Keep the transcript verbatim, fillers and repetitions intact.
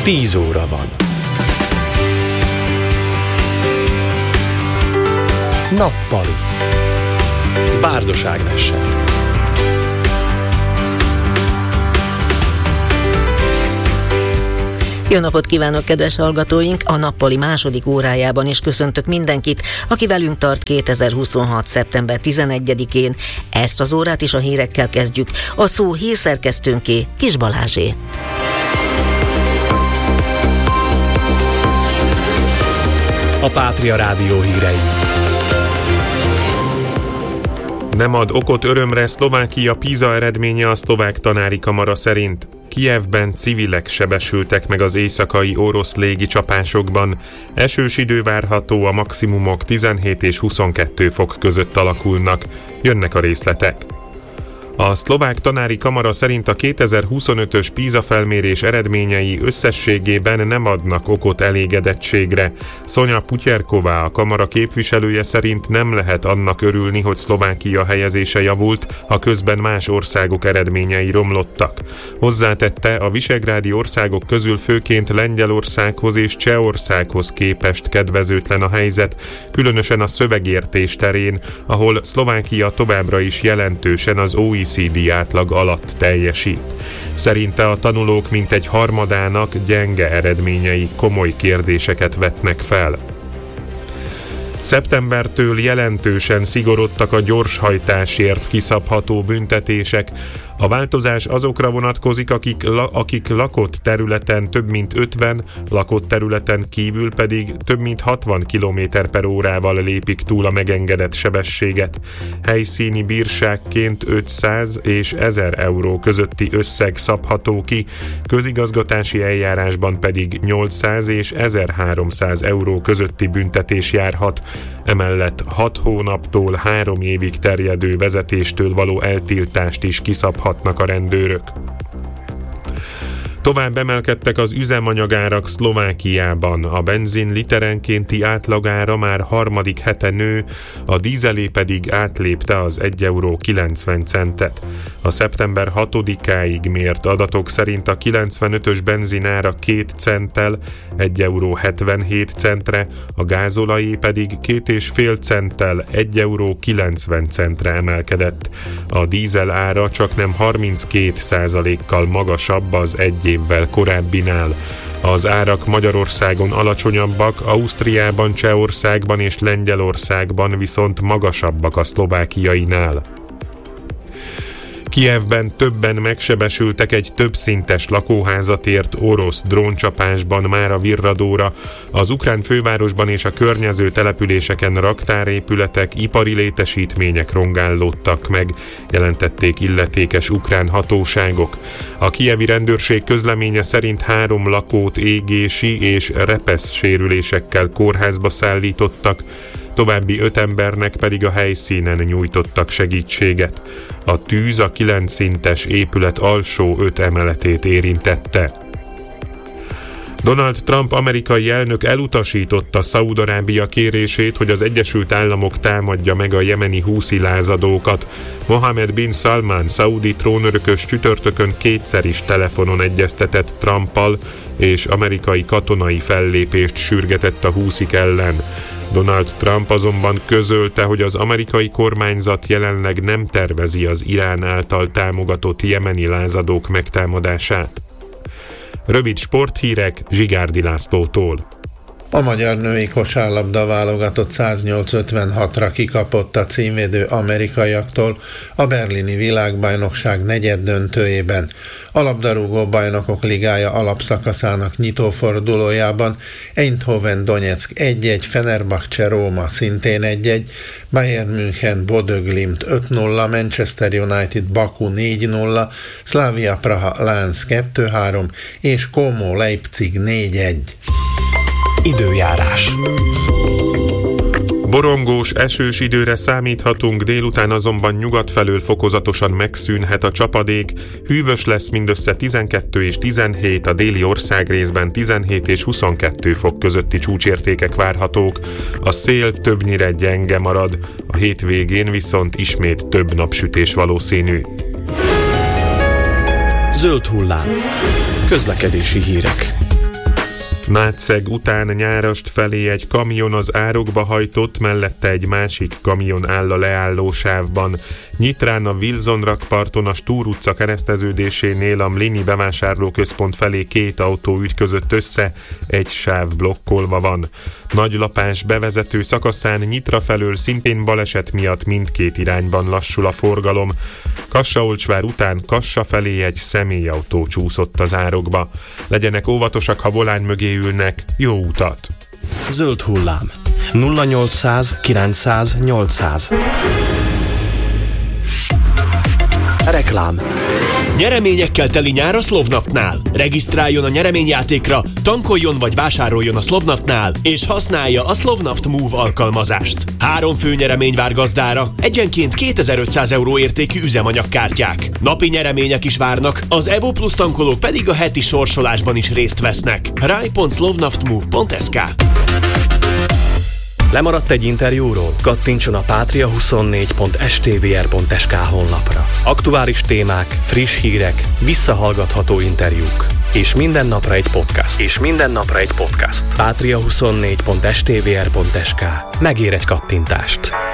tíz óra van. Nappali. Bárdos Ágnessel. Jó napot kívánok, kedves hallgatóink! A nappali második órájában is köszöntök mindenkit, aki velünk tart kétezer-huszonhat. szeptember tizenegyedikén. Ezt az órát is a hírekkel kezdjük. A szó hírszerkesztőnké, Kis Balázsé. A Pátria Rádió hírei. Nem ad okot örömre Szlovákia PISA eredménye a szlovák tanári kamara szerint. Kijevben civilek sebesültek meg az éjszakai orosz légi csapásokban. Esős idő várható, a maximumok tizenhét és huszonkettő fok között alakulnak. Jönnek a részletek. A szlovák tanári kamara szerint a kétezer-huszonötös PISA felmérés eredményei összességében nem adnak okot elégedettségre. Sonja Putyerková, a kamara képviselője szerint nem lehet annak örülni, hogy Szlovákia helyezése javult, ha közben más országok eredményei romlottak. Hozzátette, a visegrádi országok közül főként Lengyelországhoz és Csehországhoz képest kedvezőtlen a helyzet, különösen a szövegértés terén, ahol Szlovákia továbbra is jelentősen az o e cé dé átlag alatt teljesít. Szerinte a tanulók mintegy harmadának gyenge eredményei komoly kérdéseket vetnek fel. Szeptembertől jelentősen szigorodtak a gyorshajtásért kiszabható büntetések. A változás azokra vonatkozik, akik, la, akik lakott területen több mint ötven, lakott területen kívül pedig több mint hatvan kilométer per órával lépik túl a megengedett sebességet. Helyszíni bírságként ötszáz és ezer euró közötti összeg szabható ki, közigazgatási eljárásban pedig nyolcszáz és ezerháromszáz euró közötti büntetés járhat. Emellett hat hónaptól három évig terjedő vezetéstől való eltiltást is kiszabhatnak a rendőrök. Tovább emelkedtek az üzemanyagárak Szlovákiában. A benzin literenkénti átlagára már harmadik hete nő, a dízelé pedig átlépte az egy euró kilencven centet. A szeptember hatodikáig mért adatok szerint a kilencvenötös benzinára két centtel, egy euró hetvenhét centre, a gázolajé pedig két és fél centtel, egy euró kilencven centre emelkedett. A dízel ára csaknem harminckét százalékkal magasabb az egy évvel korábbinál. Az árak Magyarországon alacsonyabbak, Ausztriában, Csehországban és Lengyelországban viszont magasabbak a szlovákiainál. Kijevben többen megsebesültek egy többszintes lakóházat ért orosz dróncsapásban mára Virradóra. Az ukrán fővárosban és a környező településeken raktárépületek, ipari létesítmények rongálódtak meg, jelentették illetékes ukrán hatóságok. A kijevi rendőrség közleménye szerint három lakót égési és repesz sérülésekkel kórházba szállítottak, további öt embernek pedig a helyszínen nyújtottak segítséget. A tűz a kilenc szintes épület alsó öt emeletét érintette. Donald Trump amerikai elnök elutasította Szaúd-Arábia kérését, hogy az Egyesült Államok támadja meg a jemeni húszi lázadókat. Mohammed bin Salman szaúdi trónörökös csütörtökön kétszer is telefonon egyeztetett Trumpal, és amerikai katonai fellépést sürgetett a húszik ellen. Donald Trump azonban közölte, hogy az amerikai kormányzat jelenleg nem tervezi az Irán által támogatott jemeni lázadók megtámadását. Rövid sporthírek Zsigárdi Lászlótól. A magyar női kosárlabda válogatott száznyolc ötvenhatra kikapott a címvédő amerikaiaktól a berlini világbajnokság negyeddöntőjében. A labdarúgó bajnokok ligája alapszakaszának nyitófordulójában Eindhoven Donetsk egy egy, Fenerbahce Róma szintén egy egy, Bayern München Bodø Glimt öt nulla, Manchester United Baku négy nulla, Slavia Praha Lens kettő három és Como Leipzig négy egy. Időjárás. Borongós, esős időre számíthatunk, délután azonban nyugat felől fokozatosan megszűnhet a csapadék, hűvös lesz mindössze tizenkettő és tizenhét, a déli országrészben tizenhét és huszonkettő fok közötti csúcsértékek várhatók, a szél többnyire gyenge marad, a hétvégén viszont ismét több napsütés valószínű. Zöld hullám. Közlekedési hírek. Mátszeg után Nyárast felé egy kamion az árokba hajtott, mellette egy másik kamion áll a leálló sávban. Nyitrán a Wilson rakparton a Stúr utca kereszteződésénél a Mlini bevásárlóközpont felé két autó ütközött össze, egy sáv blokkolva van. Nagylapás bevezető szakaszán Nyitra felől szintén baleset miatt mindkét irányban lassul a forgalom. Kassa-Olcsvár után Kassa felé egy személyautó csúszott az árokba. Legyenek óvatosak, ha volán mögé ülnek. Jó utat! Zöld hullám. nulla nyolcszáz kilencszáz nyolcszáz. Reklám. Nyereményekkel teli nyár a Slovnaftnál. Regisztráljon a nyereményjátékra, tankoljon vagy vásároljon a Slovnaftnál, és használja a Slovnaft Move alkalmazást. Három fő nyeremény vár gazdára, egyenként kétezer-ötszáz euró értékű üzemanyagkártyák. Napi nyeremények is várnak, az Evo Plus tankolók pedig a heti sorsolásban is részt vesznek. raj pont slovnaftmove pont es ká. Lemaradt egy interjúról? Kattintson a pátria huszonnégy pont es té vé er pont es ká honlapra. Aktuális témák, friss hírek, visszahallgatható interjúk. És minden napra egy podcast. És minden napra egy podcast. pátria huszonnégy pont es té vé er pont es ká. Megér egy kattintást.